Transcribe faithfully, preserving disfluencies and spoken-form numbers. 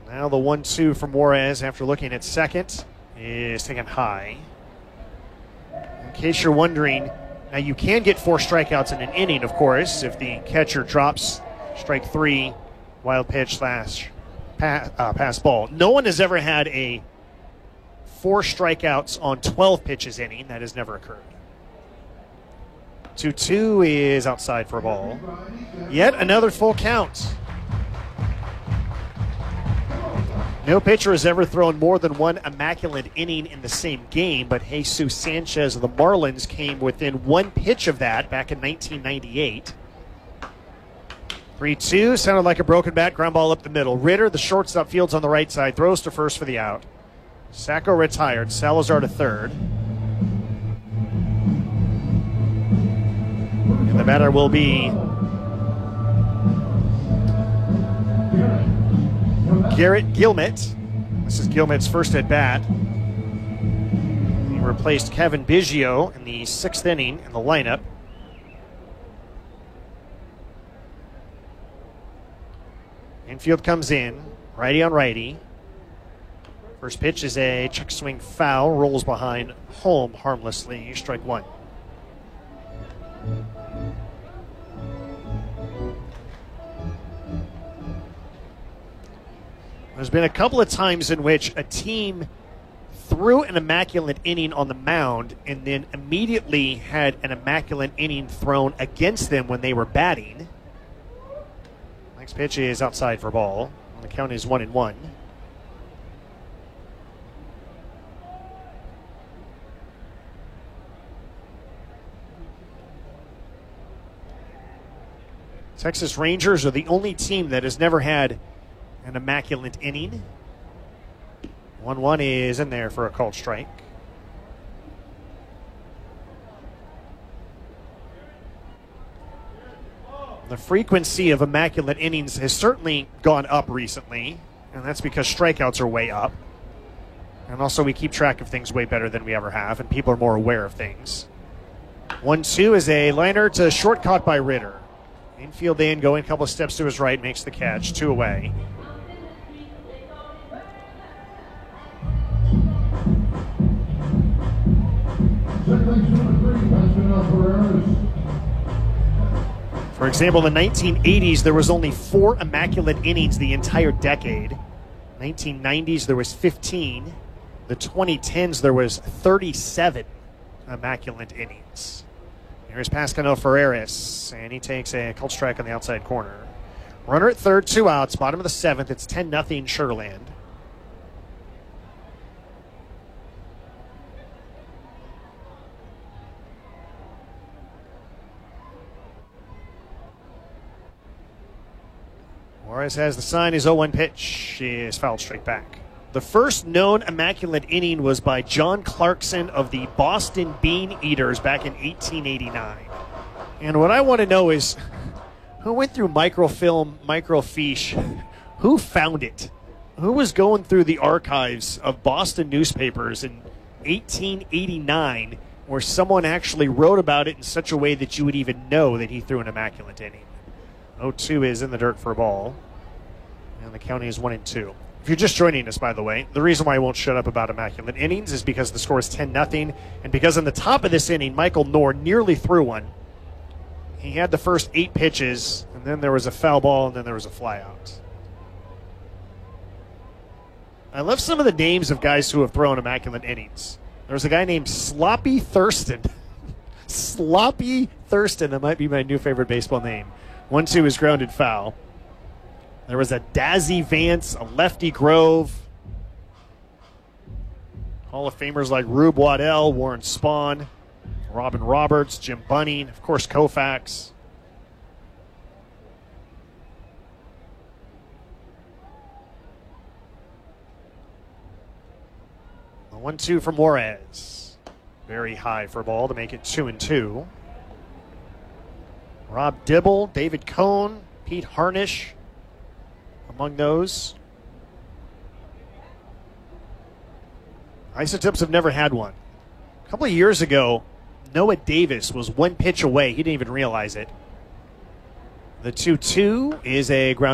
Now the one two from Juarez after looking at second is taken high. In case you're wondering, now you can get four strikeouts in an inning, of course, if the catcher drops strike three, wild pitch slash pass, uh, pass ball. No one has ever had a four strikeouts on twelve pitches inning. That has never occurred. two two is outside for a ball. Yet another full count. No pitcher has ever thrown more than one immaculate inning in the same game, but Jesus Sanchez of the Marlins came within one pitch of that back in nineteen ninety-eight. three two, sounded like a broken bat, ground ball up the middle. Ritter, the shortstop, fields on the right side, throws to first for the out. Sacco retired, Salazar to third. And the batter will be Garrett Gilmet. This is Gilmet's first at bat. He replaced Kevin Biggio in the sixth inning in the lineup. Infield comes in, righty on righty. First pitch is a check swing foul, rolls behind home harmlessly, strike one. There's been a couple of times in which a team threw an immaculate inning on the mound and then immediately had an immaculate inning thrown against them when they were batting. Next pitch is outside for ball. The count is one and one. Texas Rangers are the only team that has never had an immaculate inning. one one is in there for a called strike. The frequency of immaculate innings has certainly gone up recently, and that's because strikeouts are way up. And also we keep track of things way better than we ever have, and people are more aware of things. one two is a liner to short, caught by Ritter. Infield in, going a couple of steps to his right, makes the catch, two away. For example, in the nineteen eighties, there was only four immaculate innings the entire decade. nineteen nineties, there was fifteen. The twenty tens, there was thirty-seven immaculate innings. Here's Pascal Ferreras, and he takes a called strike on the outside corner. Runner at third, two outs, bottom of the seventh. It's ten nothing Sugarland. Juarez has the sign. His oh one pitch is fouled straight back. The first known immaculate inning was by John Clarkson of the Boston Bean Eaters back in eighteen eighty-nine. And what I want to know is, who went through microfilm, microfiche? Who found it? Who was going through the archives of Boston newspapers in eighteen eighty-nine where someone actually wrote about it in such a way that you would even know that he threw an immaculate inning? oh two is in the dirt for a ball. And the count is one and two. If you're just joining us, by the way, the reason why I won't shut up about immaculate innings is because the score is ten nothing, and because in the top of this inning, Michael Knorr nearly threw one. He had the first eight pitches, and then there was a foul ball, and then there was a fly out. I love some of the names of guys who have thrown immaculate innings. There was a guy named Sloppy Thurston. Sloppy Thurston, that might be my new favorite baseball name. one two is grounded foul. There was a Dazzy Vance, a Lefty Grove. Hall of Famers like Rube Waddell, Warren Spahn, Robin Roberts, Jim Bunning, of course Koufax. The one two from Juarez. Very high for a ball to make it two and two. Rob Dibble, David Cohn, Pete Harnish among those. Isotopes have never had one. A couple of years ago, Noah Davis was one pitch away. He didn't even realize it. The two two is a ground